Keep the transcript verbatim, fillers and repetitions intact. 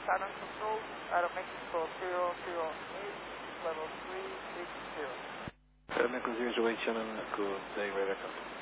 Saturn Control, Aeromexico zero zero eight, level three six zero. Aeromexico zero zero eight, Shannon, good day, radar contact.